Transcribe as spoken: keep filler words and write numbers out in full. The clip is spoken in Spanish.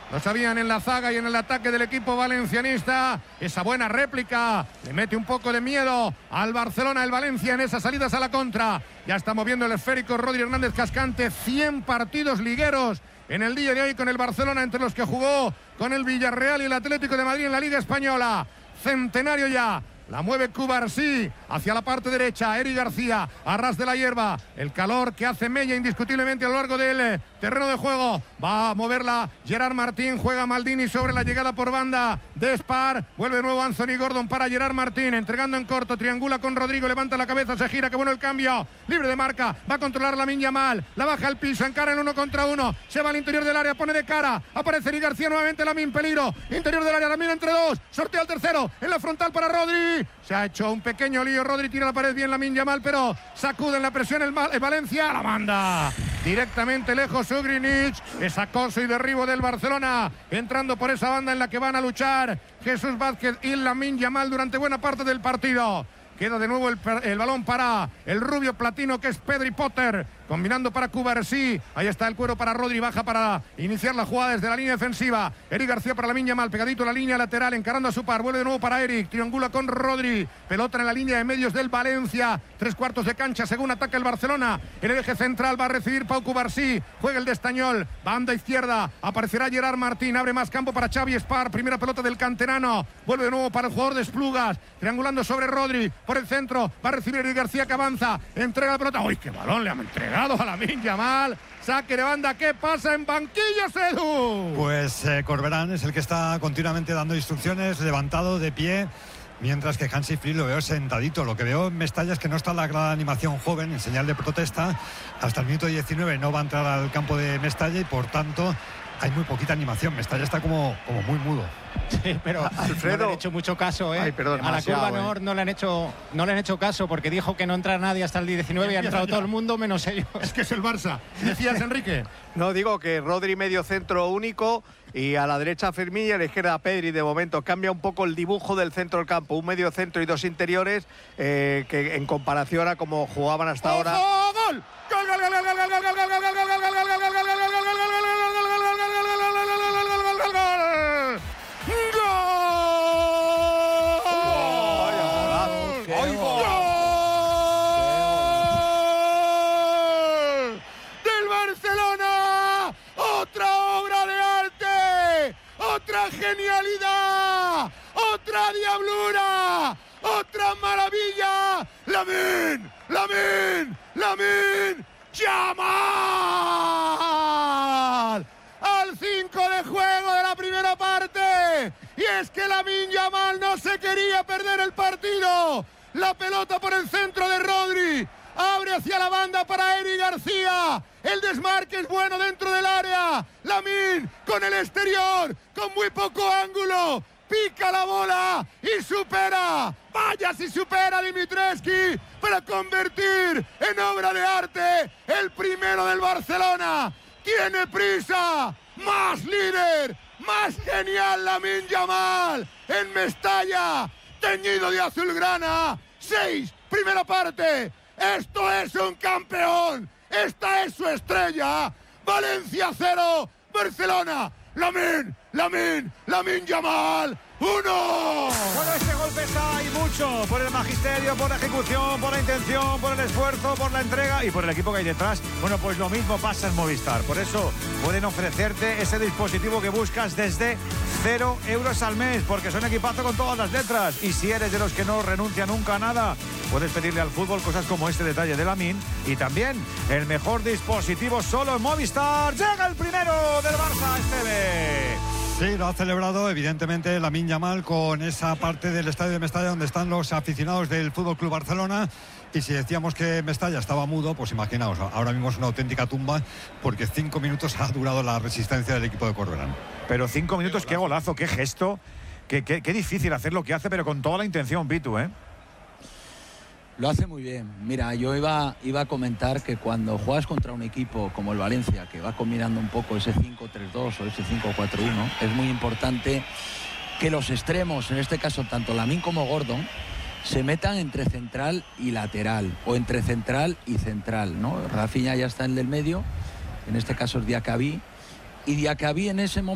Lo sabían en la zaga y en el ataque del equipo valencianista. Esa buena réplica le mete un poco de miedo al Barcelona, el Valencia, en esas salidas a la contra. Ya está moviendo el esférico Rodri Hernández Cascante. cien partidos ligueros en el día de hoy con el Barcelona, entre los que jugó con el Villarreal y el Atlético de Madrid en la Liga Española. Centenario ya. La mueve Cubarsí hacia la parte derecha. Eric García, a ras de la hierba. El calor que hace mella indiscutiblemente a lo largo del terreno de juego. Va a moverla Gerard Martín. Juega Maldini sobre la llegada por banda de Spar. Vuelve de nuevo Anthony Gordon para Gerard Martín. Entregando en corto. Triangula con Rodrigo. Levanta la cabeza. Se gira. Qué bueno el cambio. Libre de marca. Va a controlar Lamine Yamal. La baja al piso. Encara el uno contra uno. Se va al interior del área. Pone de cara. Aparece Eric García nuevamente. Lamine. Peligro. Interior del área. Lamine entre dos. Sortea el tercero. En la frontal para Rodri. Se ha hecho un pequeño lío. Rodri tira la pared bien Lamine Yamal, pero sacude en la presión el, el Valencia. La manda directamente lejos Ugrinic. Es acoso y derribo del Barcelona. Entrando por esa banda en la que van a luchar Jesús Vázquez y Lamine Yamal durante buena parte del partido. Queda de nuevo el, el balón para el rubio platino que es Pedri Potter. Combinando para Cubarsí. Ahí está el cuero para Rodri. Baja para iniciar la jugada desde la línea defensiva. Eric García para Lamine Yamal. Pegadito a la línea lateral. Encarando a su par. Vuelve de nuevo para Eric. Triangula con Rodri. Pelota en la línea de medios del Valencia. Tres cuartos de cancha según ataca el Barcelona. En el eje central va a recibir Pau Cubarsí. Juega el de Estañol. Banda izquierda. Aparecerá Gerard Martín. Abre más campo para Xavi Espar. Primera pelota del canterano. Vuelve de nuevo para el jugador de Esplugas. Triangulando sobre Rodri. Por el centro. Va a recibir Eric García que avanza. Entrega la pelota. ¡Uy, qué balón le han entregado a Lamine Yamal! Saque de banda. ¿Qué pasa en banquillos, Edu? Pues eh, Corberán es el que está continuamente dando instrucciones, levantado de pie, mientras que Hansi Flick lo veo sentadito. Lo que veo en Mestalla es que no está la gran animación joven en señal de protesta. Hasta el minuto diecinueve no va a entrar al campo de Mestalla y por tanto hay muy poquita animación. Mestalla está como, como muy mudo. Sí, pero Alfredo, no le han hecho mucho caso, ¿eh? Ay, perdón, a la curva no, eh. no le han hecho no le han hecho caso porque dijo que no entra nadie hasta el diecinueve y, y ha entrado ya todo el mundo menos ellos. Es que es el Barça. Decías, Enrique. No, digo que Rodri medio centro único y a la derecha Fermín y a la izquierda Pedri. De momento cambia un poco el dibujo del centro del campo. Un medio centro y dos interiores eh, que en comparación a como jugaban hasta ahora. ¡Gol! ¡Gol! ¡Gol! ¡Gol! ¡Gol! ¡Gol! ¡Gol! ¡Gol! ¡Gol! ¡Gol! ¡Gol! ¡Gol! ¡Gol! ¡Gol! ¡Gol! ¡Gol! ¡Gol! ¡Del Barcelona! ¡Otra obra de arte! ¡Otra genialidad! ¡Otra diablura! ¡Otra maravilla! ¡Lamine! ¡Lamine! ¡Lamine! ¡Yamal! Al cinco de juego de la primera parte. Y es que Lamine Yamal no se quería perder el partido. La pelota por el centro de Rodri. Abre hacia la banda para Eric García. El desmarque es bueno dentro del área. Lamine con el exterior, con muy poco ángulo. Pica la bola y supera. Vaya si supera Dimitrescu para convertir en obra de arte el primero del Barcelona. Tiene prisa. Más líder. Más genial Lamine Yamal en Mestalla. Teñido de azulgrana. Seis. Primera parte. Esto es un campeón. Esta es su estrella. Valencia cero. Barcelona. Lamine, Lamine, Lamine Yamal, uno. Bueno, este golpe está ahí mucho por el magisterio, por la ejecución, por la intención, por el esfuerzo, por la entrega y por el equipo que hay detrás. Bueno, pues lo mismo pasa en Movistar. Por eso pueden ofrecerte ese dispositivo que buscas desde cero euros al mes, porque son equipazo con todas las letras. Y si eres de los que no renuncia nunca a nada, puedes pedirle al fútbol cosas como este detalle de Lamine y también el mejor dispositivo solo en Movistar. Llega el primero del Barça, Esteve. Sí, lo ha celebrado evidentemente Lamine Yamal con esa parte del estadio de Mestalla donde están los aficionados del F C Barcelona. Y si decíamos que Mestalla estaba mudo, pues imaginaos, ahora mismo es una auténtica tumba porque cinco minutos ha durado la resistencia del equipo de Corberán. Pero cinco minutos, qué golazo, qué gesto, qué, qué, qué difícil hacer lo que hace, pero con toda la intención, Pitu, ¿eh? Lo hace muy bien. Mira, yo iba, iba a comentar que cuando juegas contra un equipo como el Valencia, que va combinando un poco ese cinco tres dos o ese cinco cuatro uno, es muy importante que los extremos, en este caso tanto Lamine como Gordon, se metan entre central y lateral, o entre central y central, ¿no? Rafinha ya está en el medio, en este caso es Diacabí, y Diacabí en ese momento